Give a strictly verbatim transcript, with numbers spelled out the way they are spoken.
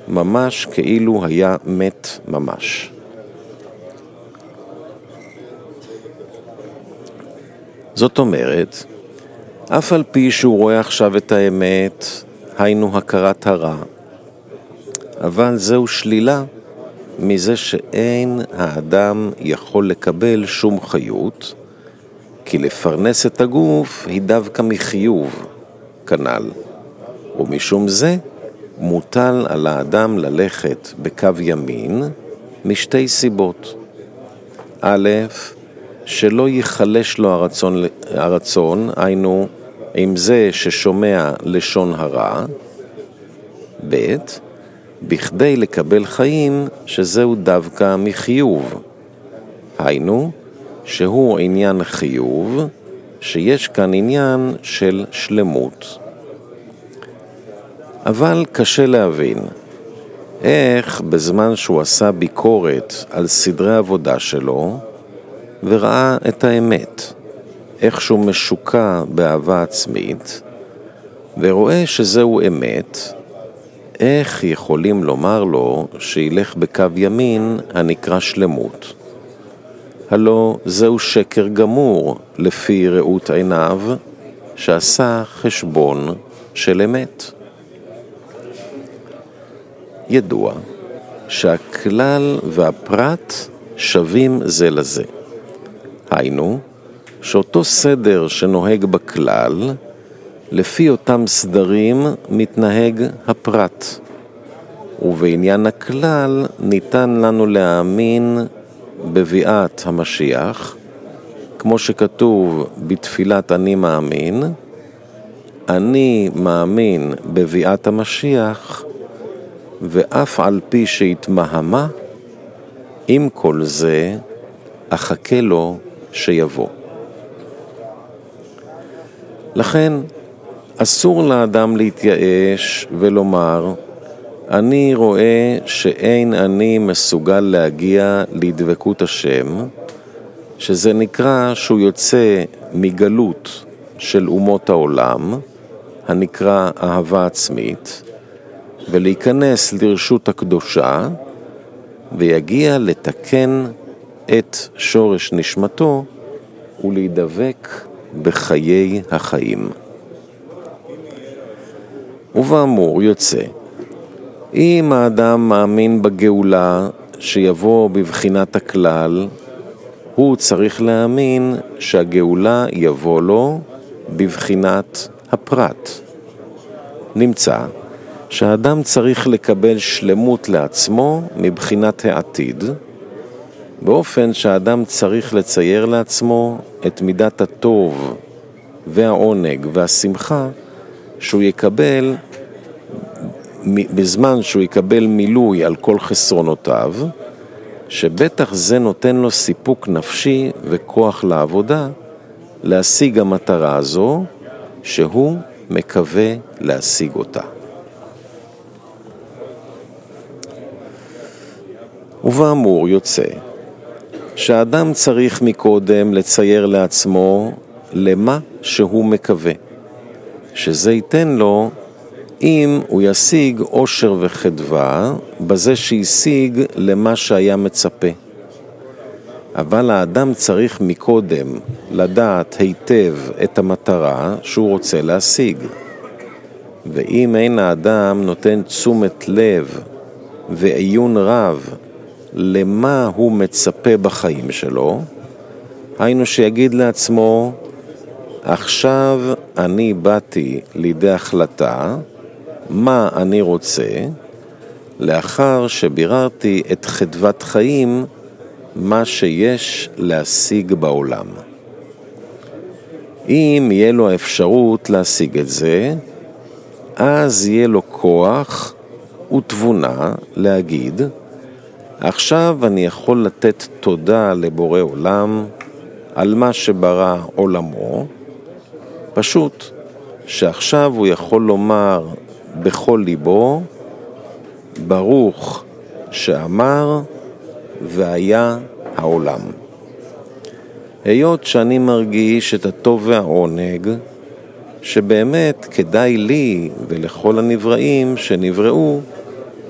ממש כאילו היה מת ממש. זאת אומרת, אף על פי שהוא רואה עכשיו את האמת, היינו הכרת הרע, אבל זהו שלילה מזה שאין האדם יכול לקבל שום חיות, כי לפרנס את הגוף היא דווקא מחיוב, כנ"ל. ומשום זה מוטל על האדם ללכת בקו ימין משתי סיבות. א', שלא ייחלש לו הרצון, הרצון, היינו עם זה ששומע לשון הרע. ב', בכדי לקבל חיים שזהו דווקא מחיוב. היינו, שהוא עניין חיוב, שיש כאן עניין של שלמות. אבל קשה להבין, איך בזמן שהוא עשה ביקורת על סדרי עבודה שלו, וראה את האמת, איך שהוא משוקע באהבה עצמית, ורואה שזהו אמת, איך יכולים לומר לו שילך בקו ימין הנקרא שלמות? הלא זהו שקר גמור לפי ראות עיניו, שעשה חשבון של אמת. ידוע שהכלל והפרט שווים זה לזה. היינו, שאותו סדר שנוהג בכלל, לפי אותם סדרים מתנהג הפרט. ובעניין הכלל ניתן לנו להאמין בביאת המשיח, כמו שכתוב בתפילת אני מאמין, אני מאמין בביאת המשיח, ואף על פי שהתמהמה, עם כל זה אחכה לו שיבוא. לכן אסור לאדם להתייאש ולומר, אני רואה שאין אני מסוגל להגיע לדבקות השם, שזה נקרא שהוא יוצא מגלות של אומות העולם, הנקרא אהבה עצמית, ולהיכנס לרשות הקדושה, ויגיע לתקן את שורש נשמתו ולהידבק בחיי החיים. ובאמור יוצא, אם האדם מאמין בגאולה שיבוא בבחינת הכלל, הוא צריך להאמין שהגאולה יבוא לו בבחינת הפרט. נמצא שהאדם צריך לקבל שלמות לעצמו מבחינת העתיד, באופן שהאדם צריך לצייר לעצמו את מידת הטוב והעונג והשמחה שהוא יקבל בזמן שהוא יקבל מילוי על כל חסרונותיו, שבטח זה נותן לו סיפוק נפשי וכוח לעבודה להשיג המטרה הזו שהוא מקווה להשיג אותה. ובאמור יוצא שהאדם צריך מקודם לצייר לעצמו למה שהוא מקווה, שזה ייתן לו אם הוא ישיג אושר וחדווה בזה שישיג למה שהיה מצפה. אבל האדם צריך מקודם לדעת היטב את המטרה שהוא רוצה להשיג. ואם אין האדם נותן תשומת לב ועיון רב למה הוא מצפה בחיים שלו, היינו שיגיד לעצמו, עכשיו אני באתי לידי החלטה מה אני רוצה, לאחר שביררתי את חדוות חיים, מה שיש להשיג בעולם. אם יהיה לו האפשרות להשיג את זה, אז יהיה לו כוח ותבונה להגיד, עכשיו אני יכול לתת תודה לבורא עולם על מה שברא עולמו, פשוט שעכשיו הוא יכול לומר בכל ליבו, ברוך שאמר והיה העולם. היות שאני מרגיש את הטוב והעונג, שבאמת כדאי לי ולכל הנבראים שנבראו